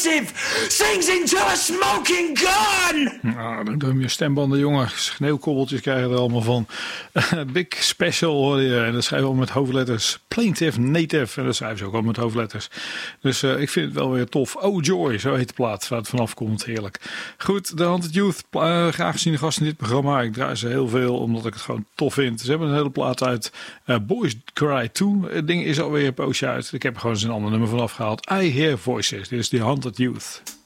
massive sings into a smoking gun. Nou, dan doen je stembanden, jongen. Sneeuwkobbeltjes krijgen we er allemaal van. Big Special hoor je. En dat schrijven we al met hoofdletters. Plaintive Native. En dat schrijven ze ook al met hoofdletters. Dus ik vind het wel weer tof. Oh Joy, zo heet de plaat waar het vanaf komt. Heerlijk. Goed, de Haunted Youth. Graag gezien de gasten in dit programma. Ik draai ze heel veel omdat ik het gewoon tof vind. Ze hebben een hele plaat uit. Boys Cry 2. Het ding is alweer een poosje uit. Ik heb er gewoon eens een ander nummer van afgehaald. I Hear Voices. Dit is de Haunted Youth.